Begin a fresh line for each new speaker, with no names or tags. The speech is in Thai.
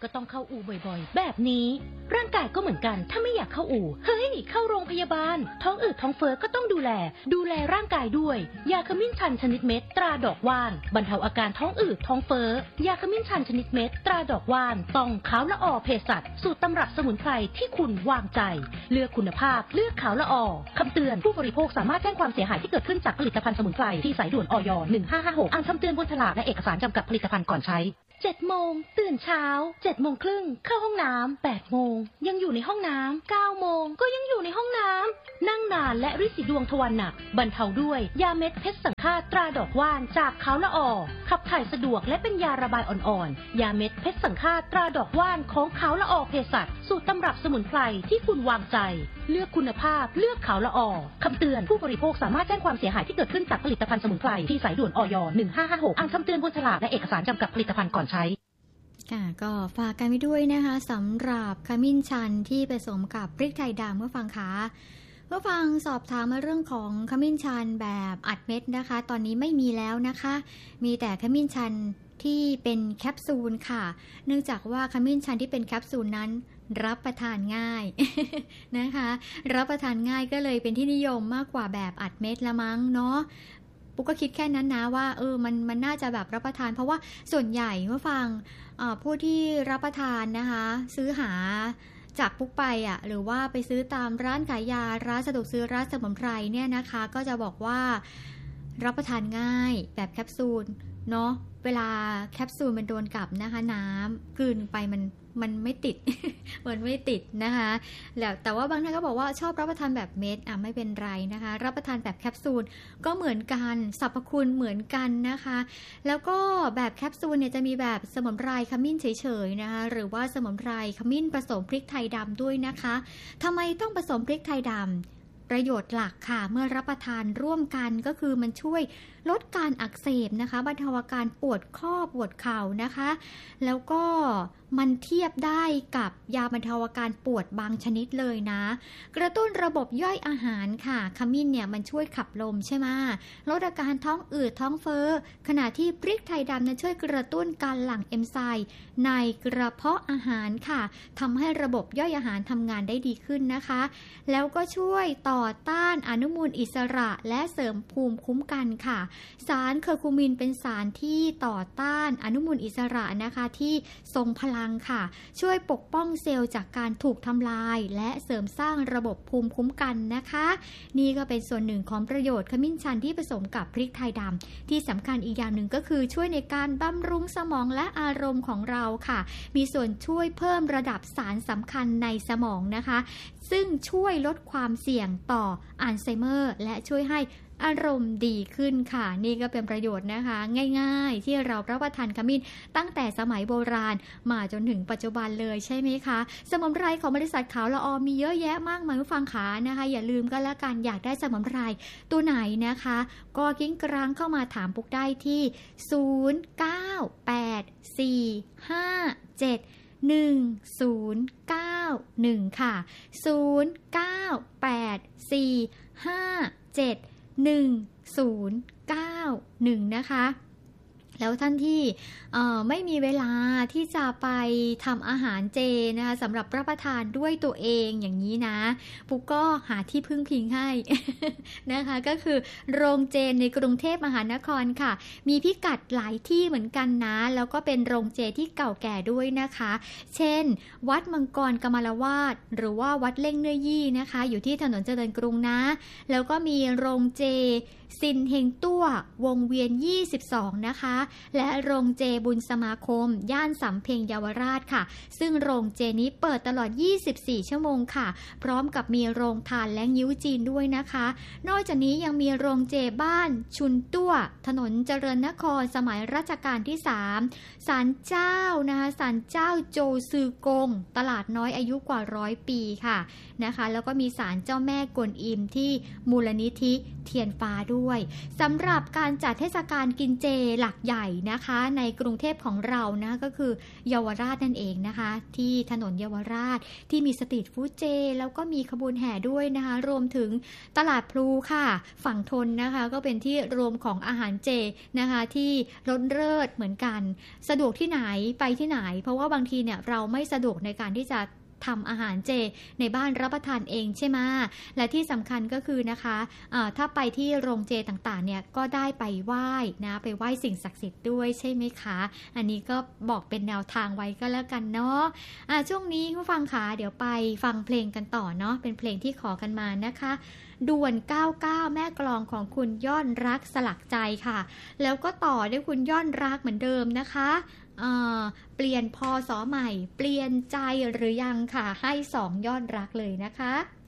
ก็ต้องเข้าอู่บ่อยๆแบบนี้ร่างกายก็เหมือนกันถ้าไม่อยากเข้าอู่เฮ้ยเข้าโรงพยาบาลท้องอืดท้องเฟ้อก็ต้องดูแลร่างกายด้วยยาขมิ้นชันชนิดเม็ดตราดอกว่านบรรเทาอาการท้องอืดท้องเฟ้อยาขมิ้นชันชนิดเม็ดตราดอกว่านต้องขาวละออเภสัชสูตรตำรับสมุนไพรที่คุณวางใจเลือกคุณภาพเลือกขาวละออคำเตือนผู้บริโภคสามารถแจ้งความเสียหายที่เกิดขึ้นจากผลิตภัณฑ์สมุนไพรที่สายด่วนอย 1556อ่านคำเตือนบนฉลากและเอกสารกำกับผลิตภัณฑ์ก่อนใช้7 โมงตื่นเช้า7 โมงครึ่งเข้าห้องน้ำ8 โมงยังอยู่ในห้องน้ำ9 โมงก็ยังอยู่ในห้องน้ำนั่งนานและริดสีดวงทวารหนักบรรเทาด้วยยาเม็ดเพชรสังฆาตราดอกว่านจากขาวละออขับถ่ายสะดวกและเป็นยาระบายอ่อนๆยาเม็ดเพชรสังฆาตราดอกว่านของขาวละออเภสัชสูตรตำรับสมุนไพรที่คุณวางใจเลือกคุณภาพเลือกขาวละออคำเตือนผู้บริโภคสามารถแจ้งความเสียหายที่เกิดขึ้นจากผลิตภัณฑ์สมุนไพรที่สายด่วนอย 1556อ่านคำเตือนบนฉลากและเอกสารกำกับผลิตภัณฑ์ก่อนใช้
ค่ะก็ฝากกันไว้ด้วยนะคะสำหรับขมิ้นชันที่ผสมกับพริกไทยดำเมื่อฟังคะเมื่อฟังสอบถามมาเรื่องของขมิ้นชันแบบอัดเม็ดนะคะตอนนี้ไม่มีแล้วนะคะมีแต่ขมิ้นชันที่เป็นแคปซูลค่ะเนื่องจากว่าขมิ้นชันที่เป็นแคปซูลนั้นรับประทานง่าย นะคะรับประทานง่ายก็เลยเป็นที่นิยมมากกว่าแบบอัดเม็ดละมั้งเนาะปุ๊กก็คิดแค่นั้นนะว่ามันน่าจะแบบรับประทานเพราะว่าส่วนใหญ่เมื่อฟังผู้ที่รับประทานนะคะซื้อหาจากปุ๊กไปหรือว่าไปซื้อตามร้านขายยาร้านสะดวกซื้อร้านสมุนไพรเนี่ยนะคะก็จะบอกว่ารับประทานง่ายแบบแคปซูลเนาะเวลาแคปซูลมันโดนกับนะคะน้ำกลืนไปมันไม่ติด มันไม่ติดนะคะแล้วแต่ว่าบางท่านก็บอกว่าชอบรับประทานแบบเม็ดไม่เป็นไรนะคะรับประทานแบบแคปซูลก็เหมือนกันสรรพคุณเหมือนกันนะคะแล้วก็แบบแคปซูลเนี่ยจะมีแบบสมุนไพรขมิ้นเฉยๆนะคะหรือว่าสมุนไพรขมิ้นผสมพริกไทยดำด้วยนะคะทำไมต้องผสมพริกไทยดำประโยชน์หลักค่ะเมื่อรับประทานร่วมกันก็คือมันช่วยลดการอักเสบนะคะบรรเทาอาการปวดข้อปวดเข่านะคะแล้วก็มันเทียบได้กับยาบรรเทาอาการปวดบางชนิดเลยนะกระตุ้นระบบย่อยอาหารค่ะขมิ้นเนี่ยมันช่วยขับลมใช่ไหมลดอาการท้องอืดท้องเฟ้อขณะที่พริกไทยดำนั้นช่วยกระตุ้นการหลั่งเอนไซม์ในกระเพาะอาหารค่ะทำให้ระบบย่อยอาหารทำงานได้ดีขึ้นนะคะแล้วก็ช่วยต่อต้านอนุมูลอิสระและเสริมภูมิคุ้มกันค่ะสารเคอร์คูมินเป็นสารที่ต่อต้านอนุมูลอิสระนะคะที่ทรงพลังค่ะช่วยปกป้องเซลล์จากการถูกทำลายและเสริมสร้างระบบภูมิคุ้มกันนะคะนี่ก็เป็นส่วนหนึ่งของประโยชน์ขมิ้นชันที่ผสมกับพริกไทยดำที่สำคัญอีกอย่างหนึ่งก็คือช่วยในการบำรุงสมองและอารมณ์ของเราค่ะมีส่วนช่วยเพิ่มระดับสารสำคัญในสมองนะคะซึ่งช่วยลดความเสี่ยงต่ออัลไซเมอร์และช่วยให้อารมณ์ดีขึ้นค่ะนี่ก็เป็นประโยชน์นะคะง่ายๆที่เรารับประทานขมิ้นตั้งแต่สมัยโบราณมาจนถึงปัจจุบันเลยใช่ไหมคะสมุนไพรของบริษัทขาวละออมีเยอะแยะมากมายผู้ฟังขานะคะอย่าลืมก็แล้วกันอยากได้สมุนไพรตัวไหนนะคะก็กิ้งกลางเข้ามาถามปุ๊กได้ที่0984571091ค่ะ0984571091นะคะแล้วท่านที่ไม่มีเวลาที่จะไปทำอาหารเจนะคะสำหรับรับประทานด้วยตัวเองอย่างนี้นะปุ๊กก็หาที่พึ่งพิงให้ นะคะก็คือโรงเจในกรุงเทพมหานครค่ะมีพิกัดหลายที่เหมือนกันนะแล้วก็เป็นโรงเจที่เก่าแก่ด้วยนะคะเช่นวัดมังกรกมลวาสหรือว่าวัดเล่งเนื้อยี่นะคะอยู่ที่ถนนเจริญกรุงนะแล้วก็มีโรงเจซินเฮงตั้ววงเวียน22นะคะและโรงเจบุญสมาคมย่านสำเพ็งเยาวราชค่ะซึ่งโรงเจนี้เปิดตลอด24ชั่วโมงค่ะพร้อมกับมีโรงทานและงิ้วจีนด้วยนะคะนอกจากนี้ยังมีโรงเจบ้านชุนตั้วถนนเจริญนครสมัยรัชกาลที่3ศาลเจ้านะคะศาลเจ้าโจซือกงตลาดน้อยอายุกว่า100ปีค่ะนะคะแล้วก็มีศาลเจ้าแม่กวนอิมที่มูลนิธิเทียนฟ้าด้วยด้วยสำหรับการจัดเทศกาลกินเจหลักใหญ่นะคะในกรุงเทพของเรานะก็คือเยาวราชนั่นเองนะคะที่ถนนเยาวราชที่มีสตรีทฟู้ดเจแล้วก็มีขบวนแห่ด้วยนะคะรวมถึงตลาดพลูค่ะฝั่งทนนะคะก็เป็นที่รวมของอาหารเจนะคะที่ล้นเลิศเหมือนกันสะดวกที่ไหนไปที่ไหนเพราะว่าบางทีเนี่ยเราไม่สะดวกในการที่จะทำอาหารเจในบ้านรับประทานเองใช่ไหมและที่สำคัญก็คือนะคะถ้าไปที่โรงเจต่างๆเนี่ยก็ได้ไปไหว้นะไปไหว้สิ่งศักดิ์สิทธิ์ด้วยใช่ไหมคะอันนี้ก็บอกเป็นแนวทางไว้ก็แล้วกันเนาะช่วงนี้ผู้ฟังคะเดี๋ยวไปฟังเพลงกันต่อเนาะเป็นเพลงที่ขอกันมานะคะด่วน99แม่กลองของคุณยอดรักสลักใจค่ะแล้วก็ต่อด้วยคุณยอดรักเหมือนเดิมนะคะเปลี่ยนพศใหม่เปลี่ยนใจหรือยังค่ะให้2ยอดรักเลยนะคะ